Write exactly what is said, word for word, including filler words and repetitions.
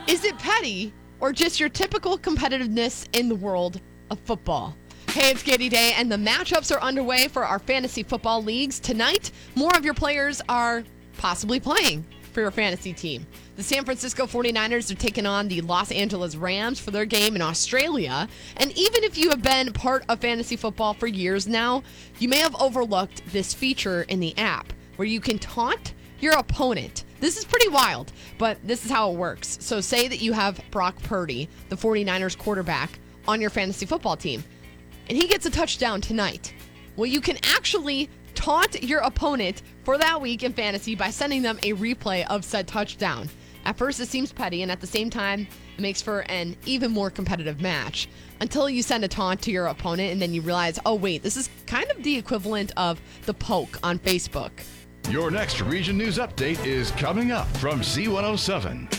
Is it petty or just your typical competitiveness in the world of football? Hey, it's Katie Day, and the matchups are underway for our fantasy football leagues. Tonight, more of your players are possibly playing for your fantasy team. The San Francisco forty-niners are taking on the Los Angeles Rams for their game in Australia. And even if you have been part of fantasy football for years now, you may have overlooked this feature in the app where you can taunt your opponent. This is pretty wild, but this is how it works. So say that you have Brock Purdy, the forty-niners quarterback, on your fantasy football team, and he gets a touchdown tonight. Well, you can actually taunt your opponent for that week in fantasy by sending them a replay of said touchdown. At first, it seems petty, and at the same time, it makes for an even more competitive match until you send a taunt to your opponent, and then you realize, oh, wait, this is kind of the equivalent of the poke on Facebook. Your next Region News Update is coming up from Z one oh seven.